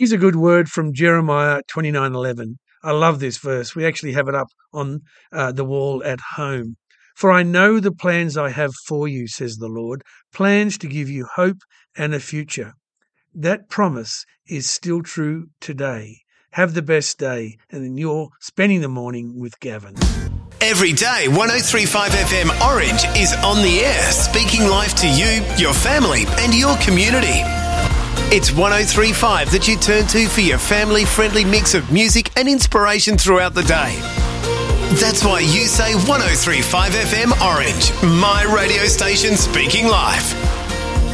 Here's a good word from Jeremiah 29:11. I love this verse. We actually have it up on the wall at home. For I know the plans I have for you, says the Lord, plans to give you hope and a future. That promise is still true today. Have the best day, and then you're spending the morning with Gavin. Every day, 103.5 FM Orange is on the air, speaking life to you, your family and your community. It's 103.5 that you turn to for your family-friendly mix of music and inspiration throughout the day. That's why you say 103.5 FM Orange, my radio station speaking life.